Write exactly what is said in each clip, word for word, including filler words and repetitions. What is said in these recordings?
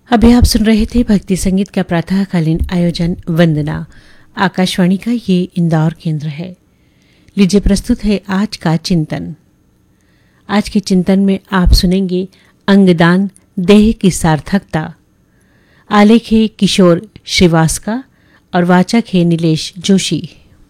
अभी आप सुन रहे थे भक्ति संगीत का प्रातःकालीन आयोजन वंदना। आकाशवाणी का ये इंदौर केंद्र है। लीजिए प्रस्तुत है आज का चिंतन। आज के चिंतन में आप सुनेंगे अंगदान देह की सार्थकता। आलेख है किशोर श्रीवास का और वाचक है नीलेश जोशी।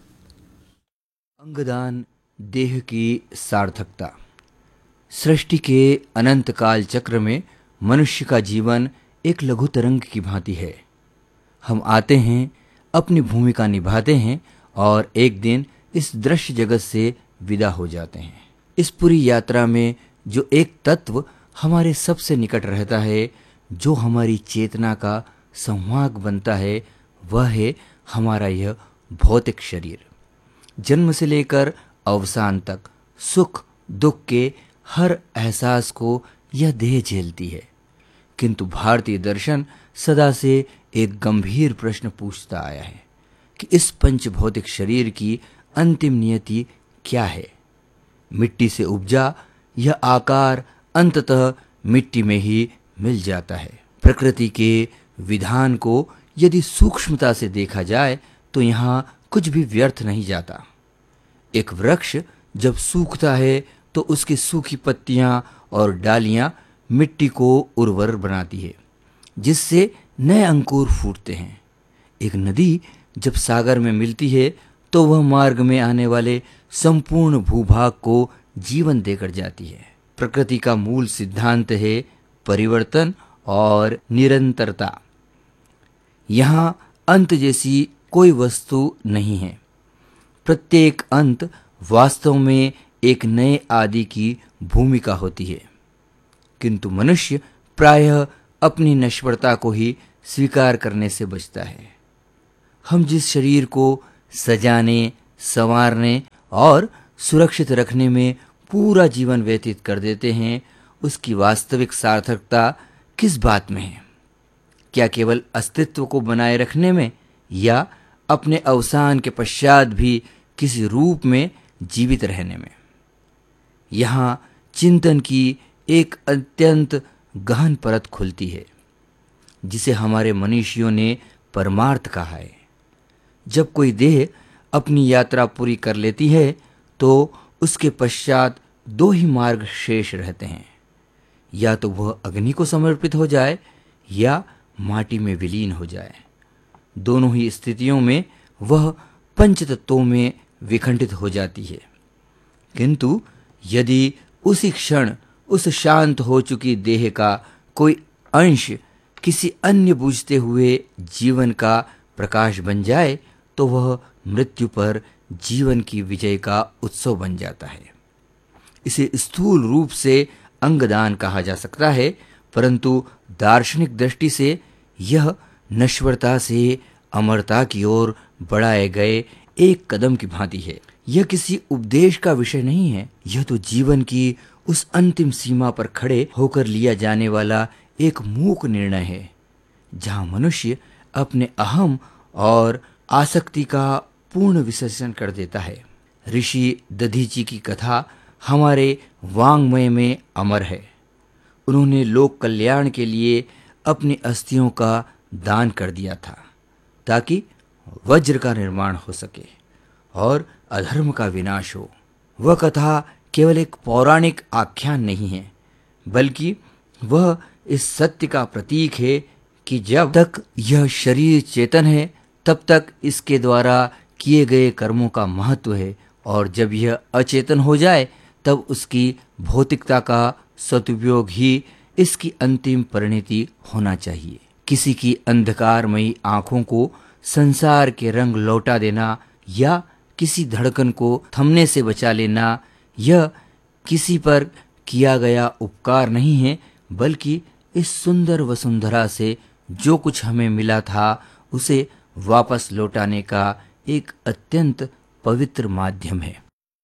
अंगदान देह की सार्थकता। सृष्टि के अनंत काल चक्र में मनुष्य का जीवन एक लघु तरंग की भांति है। हम आते हैं, अपनी भूमिका निभाते हैं और एक दिन इस दृश्य जगत से विदा हो जाते हैं। इस पूरी यात्रा में जो एक तत्व हमारे सबसे निकट रहता है, जो हमारी चेतना का संवाहक बनता है, वह है हमारा यह भौतिक शरीर। जन्म से लेकर अवसान तक सुख दुख के हर एहसास को यह देह झेलती है। किंतु भारतीय दर्शन सदा से एक गंभीर प्रश्न पूछता आया है कि इस पंच भौतिक शरीर की अंतिम नियति क्या है। मिट्टी से उपजा यह आकार अंततः मिट्टी में ही मिल जाता है। प्रकृति के विधान को यदि सूक्ष्मता से देखा जाए तो यहाँ कुछ भी व्यर्थ नहीं जाता। एक वृक्ष जब सूखता है तो उसकी सूखी पत्तियां और डालियां मिट्टी को उर्वर बनाती है, जिससे नए अंकुर फूटते हैं। एक नदी जब सागर में मिलती है तो वह मार्ग में आने वाले संपूर्ण भूभाग को जीवन देकर जाती है। प्रकृति का मूल सिद्धांत है परिवर्तन और निरंतरता। यहाँ अंत जैसी कोई वस्तु नहीं है। प्रत्येक अंत वास्तव में एक नए आदि की भूमिका होती है। किंतु मनुष्य प्रायः अपनी नश्वरता को ही स्वीकार करने से बचता है। हम जिस शरीर को सजाने, संवारने और सुरक्षित रखने में पूरा जीवन व्यतीत कर देते हैं, उसकी वास्तविक सार्थकता किस बात में है? क्या केवल अस्तित्व को बनाए रखने में, या अपने अवसान के पश्चात भी किसी रूप में जीवित रहने में? यहाँ चिंतन की एक अत्यंत गहन परत खुलती है, जिसे हमारे मनीषियों ने परमार्थ कहा है। जब कोई देह अपनी यात्रा पूरी कर लेती है तो उसके पश्चात दो ही मार्ग शेष रहते हैं। या तो वह अग्नि को समर्पित हो जाए या माटी में विलीन हो जाए। दोनों ही स्थितियों में वह पंचतत्वों में विखंडित हो जाती है। किंतु यदि उसी क्षण उस शांत हो चुकी देह का कोई अंश किसी अन्य बुझते हुए जीवन का प्रकाश बन जाए तो वह मृत्यु पर जीवन की विजय का उत्सव बन जाता है। इसे स्थूल रूप से अंगदान कहा जा सकता है, परंतु दार्शनिक दृष्टि से यह नश्वरता से अमरता की ओर बढ़ाए गए एक कदम की भांति है। यह किसी उपदेश का विषय नहीं है। यह तो जीवन की उस अंतिम सीमा पर खड़े होकर लिया जाने वाला एक मूक निर्णय है, जहां मनुष्य अपने अहम और आसक्ति का पूर्ण विसर्जन कर देता है। ऋषि दधीची की कथा हमारे वांग्मय में अमर है। उन्होंने लोक कल्याण के लिए अपनी अस्थियों का दान कर दिया था, ताकि वज्र का निर्माण हो सके और अधर्म का विनाश हो। वह कथा केवल एक पौराणिक आख्यान नहीं है, बल्कि वह इस सत्य का प्रतीक है कि जब तक यह शरीर चेतन है तब तक इसके द्वारा किए गए कर्मों का महत्व है, और जब यह अचेतन हो जाए तब उसकी भौतिकता का सदुपयोग ही इसकी अंतिम परिणति होना चाहिए। किसी की अंधकारमयी आंखों को संसार के रंग लौटा देना या किसी धड़कन को थमने से बचा लेना, यह किसी पर किया गया उपकार नहीं है, बल्कि इस सुंदर वसुंधरा से जो कुछ हमें मिला था उसे वापस लौटाने का एक अत्यंत पवित्र माध्यम है।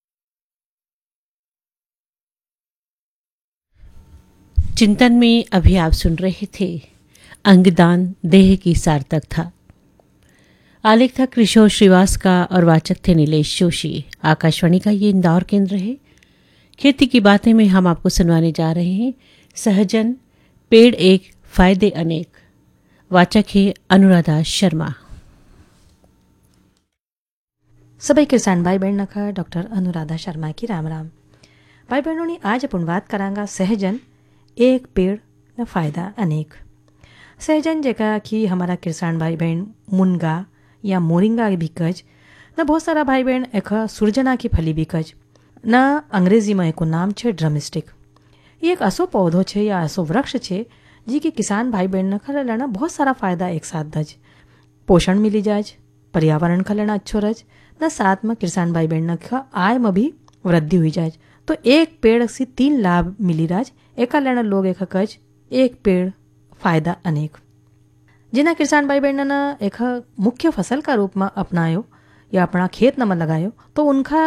चिंतन में अभी आप सुन रहे थे अंगदान देह की सार्थकता। आलेख था किशोर श्रीवास का और वाचक थे नीलेश जोशी। आकाशवाणी का ये इंदौर केंद्र है। खेती की बातें में हम आपको सुनवाने जा रहे हैं सहजन पेड़ एक फायदे अनेक। वाचक है अनुराधा शर्मा। सबै किसान भाई बहन नखा डॉक्टर अनुराधा शर्मा की राम राम। भाई बहनों ने आज अपन बात करांगा सहजन एक पेड़ न फायदा अनेक। सहजन जगह कि हमारा किसान भाई बहन मुनगा या मोरिंगा भी कज न बहुत सारा भाई बहन एक सुरजना की फली भी कज न अंग्रेजी में एक नाम छे ड्रमस्टिक। ये एक असो पौधो छे या असो वृक्ष छे जी के किसान भाई बहन न खा लेना बहुत सारा फायदा एक साथ दज। पोषण मिली जाज, पर्यावरण का लेना अच्छो रज न साथ में किसान भाई बहन न खा आय में भी वृद्धि हुई जाज। तो एक पेड़ से तीन लाभ मिली राज। एका लेना लोग एक कज एक पेड़ फायदा अनेक। जिन्हें किसान भाई बहन ने एक मुख्य फसल का रूप में अपनायो या अपना खेत में लगायो तो उनका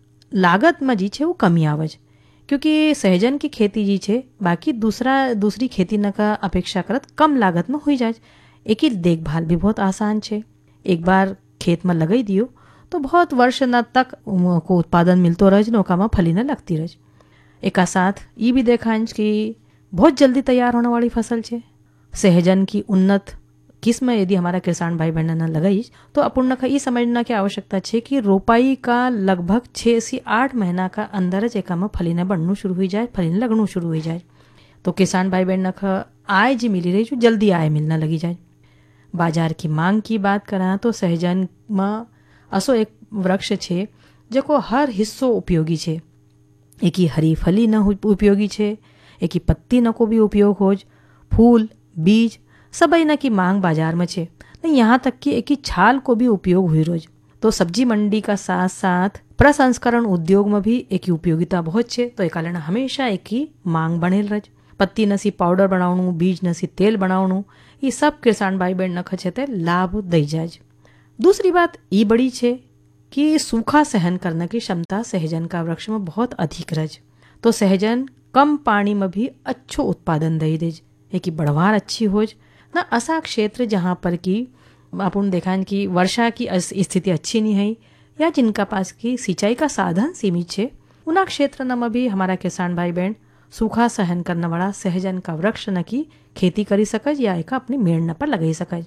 लागत में जी छे वो कमी आवज, क्योंकि सहजन की खेती जी छे बाकी दूसरा दूसरी खेती न का अपेक्षा करत कम लागत में हुई जाए। एक ही देखभाल भी बहुत आसान छे। एक बार खेत में लगाई दियो तो बहुत वर्ष न तक को उत्पादन मिलतो रह नौका में फली न लगती रह। एक साथ ये भी देखा कि बहुत जल्दी तैयार होने वाली फसल छे। सहजन की उन्नत किस्म यदि हमारा किसान भाई बहन ने लगाई तो अपन का ये समझना की आवश्यकता है कि रोपाई का लगभग छः से आठ महीना का अंदर ज एक में फली न बढ़नू शुरू हो जाए, फली न लगनू शुरू हो जाए। तो किसान भाई बहन का आय जी मिली रही जो जल्दी आय मिलना लगी जाए। बाजार की मांग की बात करा तो सहजन में असो एक वृक्ष छे जो हर हिस्सों उपयोगी छे। एक ही हरी फली न उपयोगी छे, एक ही पत्ती न को भी उपयोग हो, फूल बीज सबई न की मांग बाजार में छे। यहाँ तक कि एक ही छाल को भी उपयोग हुई रोज। तो सब्जी मंडी का साथ साथ प्रसंस्करण उद्योग में भी एक ही उपयोगिता बहुत छे। तो एक हमेशा एक ही मांग बनेल रज। पत्ती नसी पाउडर बनावणु, बीज नसी तेल बनावणु, ये सब किसान भाई बहन न खचे ते लाभ दई जाए। दूसरी बात ये बड़ी छे कि सूखा सहन करने की क्षमता सहजन का वृक्ष में बहुत अधिक रज। तो सहजन कम पानी में भी अच्छो उत्पादन दई देज। एक बढ़वार अच्छी होज न ऐसा क्षेत्र जहाँ पर कि अपन देखा कि वर्षा की स्थिति अच्छी नहीं है या जिनका पास की सिंचाई का साधन सीमित है, उन क्षेत्र न में भी हमारा किसान भाई बहन सूखा सहन करने वाला सहजन का वृक्ष न की खेती करी सकज या एक अपनी मेड़ न पर लगाई सकज।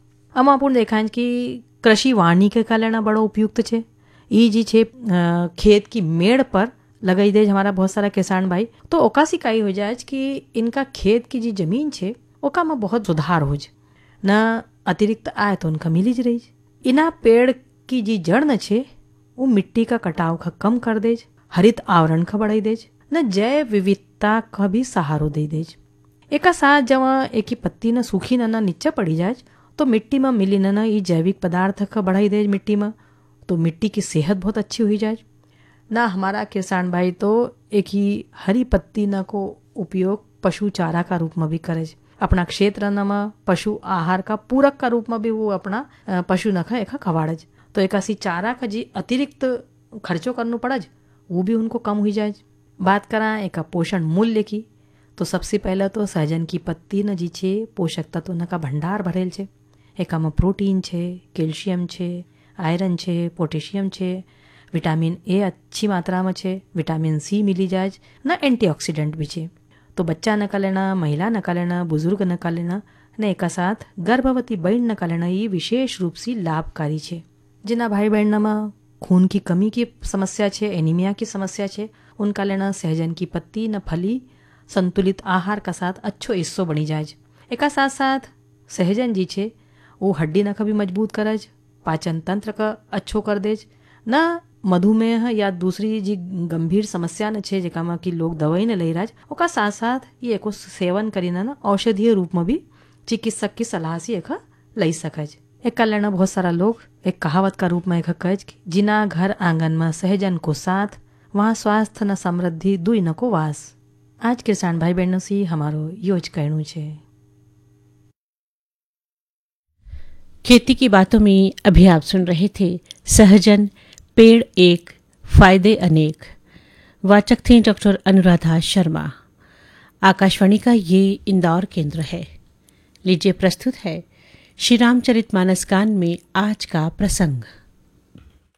हम अपन देखा कि कृषि वानिकी का लेना बड़ो उपयुक्त छे। ई जी छे खेत की मेड़ पर लगाई दे हमारा बहुत सारा किसान भाई। तो ओका सिकाई हो जाए कि इनका खेत की जी जमीन छे ओका में बहुत सुधार हो न अतिरिक्त आय तो उनका मिली ज रही। इना पेड़ की जी जड़ न छे वो मिट्टी का कटाव का कम कर देज, हरित आवरण का बढ़ाई देज न जैव विविधता का भी सहारो दे देज। एक साथ जब एक ही पत्ती न सूखी न न नीचे पड़ी जाए तो मिट्टी में मिली न ये जैविक पदार्थ का बढ़ाई देज मिट्टी में, तो मिट्टी की सेहत बहुत अच्छी हुई जाए। ना हमारा किसान भाई तो एक ही हरी पत्ती न को उपयोग पशु चारा का रूप में भी करे। अपना क्षेत्र न में पशु आहार का पूरक का रूप में भी वो अपना पशु न खा एक खवाड़ज। तो एक ऐसी चारा का जी अतिरिक्त खर्चों करना पड़ज वो भी उनको कम हुई जाए। बात करा एक पोषण मूल्य की तो सबसे पहले तो सहजन की पत्ती न जी छे पोषक तत्व न का भंडार भरेल छे। एक में प्रोटीन छे, कैल्शियम छे, आयरन छे, पोटेशियम छे, विटामिन ए अच्छी मात्रा में छे, विटामिन सी मिली जाए न एंटीऑक्सीडेंट भी छे। तो बच्चा न का लेना, महिला न का लेना, बुजुर्ग न का लेना न एक साथ गर्भवती बहन न का लेना ये विशेष रूप से लाभकारी छे। जिना भाई बहन में खून की कमी की समस्या छे, एनीमिया की समस्या छे, उनका लेना सहजन की पत्ती न फली संतुलित आहार का साथ अच्छो हिस्सों बनी जाए। एक साथ साथ सहजन जी छे वो हड्डी न का भी मजबूत करज, पाचन तंत्र का अच्छो कर देज न मधुमेह या दूसरी जी गंभीर समस्या न छे जेका में कि लोग दवाई न ले राज ओका साथ साथ ये एको सेवन करीना न औषधीय रूप में भी चिकित्सक की सलाह से एक लई सकज। एक लेना बहुत सारा लोग एक कहावत का रूप में एक कज जिना घर आंगन में सहजन को साथ वहाँ स्वास्थ्य न समृद्धि दुई न को वास। आज किसान भाई बहनों से हमारो योज कहणु छे। खेती की बातों में अभी आप सुन रहे थे सहजन पेड़ एक फायदे अनेक। वाचक थे डॉक्टर अनुराधा शर्मा। आकाशवाणी का ये इंदौर केंद्र है। लीजिए प्रस्तुत है श्री रामचरितमानस गान में आज का प्रसंग।